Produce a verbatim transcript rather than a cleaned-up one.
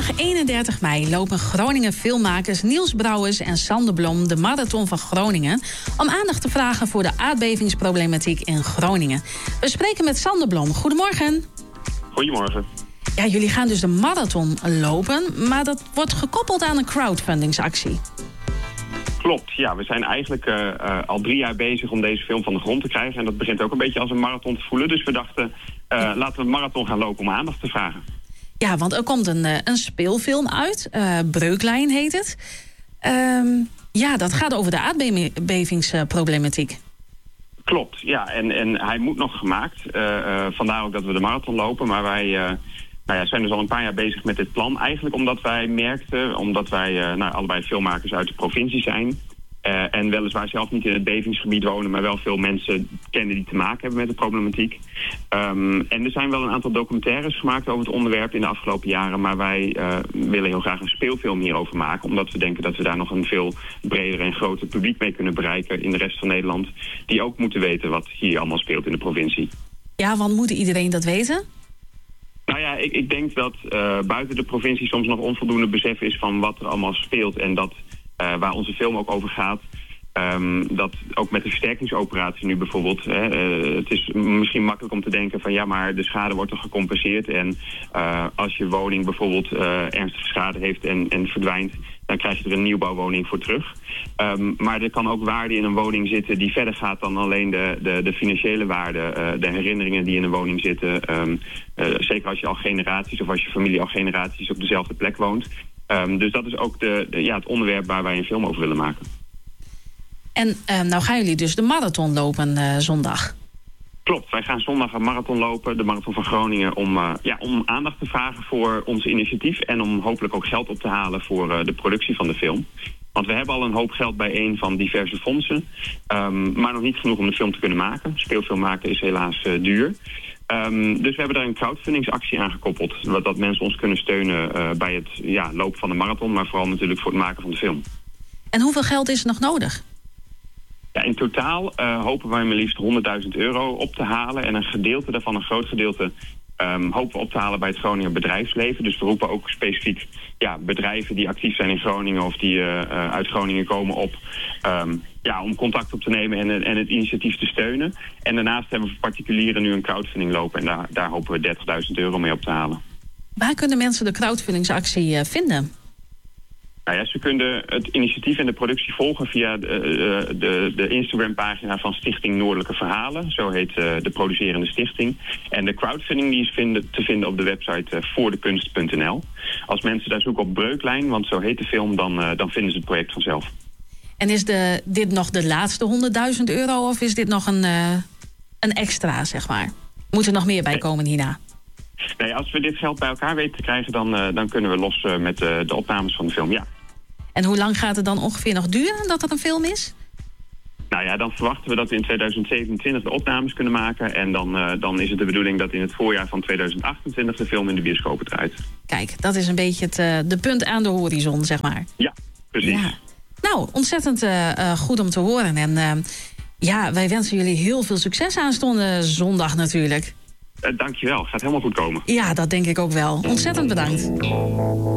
Zondag eenendertig mei lopen Groningen filmmakers Niels Brouwers en Sander Blom de Marathon van Groningen om aandacht te vragen voor de aardbevingsproblematiek in Groningen. We spreken met Sander Blom. Goedemorgen. Goedemorgen. Ja, jullie gaan dus de marathon lopen, maar dat wordt gekoppeld aan een crowdfundingsactie. Klopt, ja. We zijn eigenlijk uh, uh, al drie jaar bezig om deze film van de grond te krijgen. En dat begint ook een beetje als een marathon te voelen. Dus we dachten, uh, ja. laten we een marathon gaan lopen om aandacht te vragen. Ja, want er komt een, uh, een speelfilm uit. Uh, Breuklijn heet het. Um, ja, dat gaat over de aardbevingsproblematiek. Klopt, ja. En, en hij moet nog gemaakt. Uh, uh, vandaar ook dat we de marathon lopen. Maar wij uh, nou ja, zijn dus al een paar jaar bezig met dit plan. Eigenlijk omdat wij merkten, omdat wij uh, nou, allebei filmmakers uit de provincie zijn. Uh, en weliswaar zelf niet in het bevingsgebied wonen, maar wel veel mensen kennen die te maken hebben met de problematiek. Um, en er zijn wel een aantal documentaires gemaakt over het onderwerp in de afgelopen jaren. Maar wij uh, willen heel graag een speelfilm hierover maken. Omdat we denken dat we daar nog een veel breder en groter publiek mee kunnen bereiken in de rest van Nederland. Die ook moeten weten wat hier allemaal speelt in de provincie. Ja, want moet iedereen dat weten? Nou ja, ik, ik denk dat uh, buiten de provincie soms nog onvoldoende besef is van wat er allemaal speelt. En dat uh, waar onze film ook over gaat. Um, dat ook met de versterkingsoperatie nu bijvoorbeeld. Hè, uh, het is misschien makkelijk om te denken van ja, maar de schade wordt toch gecompenseerd. En uh, als je woning bijvoorbeeld uh, ernstige schade heeft en, en verdwijnt, dan krijg je er een nieuwbouwwoning voor terug. Um, maar er kan ook waarde in een woning zitten die verder gaat dan alleen de, de, de financiële waarde. Uh, de herinneringen die in een woning zitten. Um, uh, zeker als je al generaties of als je familie al generaties op dezelfde plek woont. Um, dus dat is ook de, de, ja, het onderwerp waar wij een film over willen maken. En uh, nou gaan jullie dus de marathon lopen uh, zondag. Klopt, wij gaan zondag een marathon lopen, de Marathon van Groningen, om, uh, ja, om aandacht te vragen voor ons initiatief en om hopelijk ook geld op te halen voor uh, de productie van de film. Want we hebben al een hoop geld bijeen van diverse fondsen, um, maar nog niet genoeg om de film te kunnen maken. Speelfilm maken is helaas uh, duur. Um, dus we hebben daar een crowdfundingsactie aan gekoppeld, dat mensen ons kunnen steunen uh, bij het ja, lopen van de marathon, maar vooral natuurlijk voor het maken van de film. En hoeveel geld is er nog nodig? Ja, in totaal uh, hopen wij maar liefst honderdduizend euro op te halen. En een gedeelte daarvan, een groot gedeelte, um, hopen we op te halen bij het Groninger bedrijfsleven. Dus we roepen ook specifiek ja, bedrijven die actief zijn in Groningen of die uh, uh, uit Groningen komen op. Um, ja, om contact op te nemen en, en het initiatief te steunen. En daarnaast hebben we voor particulieren nu een crowdfunding lopen. En daar, daar hopen we dertigduizend euro mee op te halen. Waar kunnen mensen de crowdfundingsactie uh, vinden? Nou ja, ze kunnen het initiatief en de productie volgen via de, de, de Instagram-pagina van Stichting Noordelijke Verhalen. Zo heet uh, de producerende stichting. En de crowdfunding die is vinden, te vinden op de website uh, voordekunst punt n l. Als mensen daar zoeken op Breuklijn, want zo heet de film, dan, uh, dan vinden ze het project vanzelf. En is de, dit nog de laatste honderdduizend euro of is dit nog een, uh, een extra, zeg maar? Moet er nog meer bij komen hierna? Nee, als we dit geld bij elkaar weten te krijgen, dan, uh, dan kunnen we los uh, met uh, de opnames van de film, ja. En hoe lang gaat het dan ongeveer nog duren dat er een film is? Nou ja, dan verwachten we dat we in tweeduizend zevenentwintig de opnames kunnen maken. En dan, uh, dan is het de bedoeling dat in het voorjaar van tweeduizend achtentwintig de film in de bioscopen draait. Kijk, dat is een beetje het, uh, de punt aan de horizon, zeg maar. Ja, precies. Ja. Nou, ontzettend uh, uh, goed om te horen. En uh, ja, wij wensen jullie heel veel succes aanstaande zondag natuurlijk. Uh, dankjewel, gaat helemaal goed komen. Ja, dat denk ik ook wel. Ontzettend bedankt.